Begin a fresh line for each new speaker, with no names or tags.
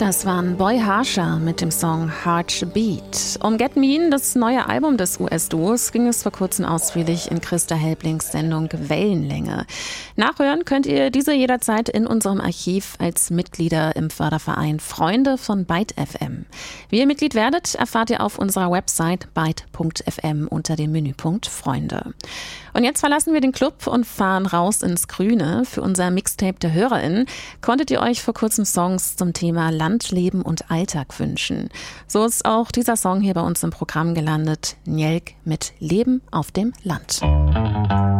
Das waren Boy Harsher mit dem Song Heartbeat. Um Get Me In, das neue Album des US-Duos, ging es vor kurzem ausführlich in Christa Helblings Sendung Wellenlänge. Nachhören könnt ihr diese jederzeit in unserem Archiv als Mitglieder im Förderverein Freunde von Byte FM. Wie ihr Mitglied werdet, erfahrt ihr auf unserer Website byte.fm unter dem Menüpunkt Freunde. Und jetzt verlassen wir den Club und fahren raus ins Grüne. Für unser Mixtape der HörerInnen konntet ihr euch vor kurzem Songs zum Thema Land, Leben und Alltag wünschen. So ist auch dieser Song hier bei uns im Programm gelandet. Njelk mit Leben auf dem Land.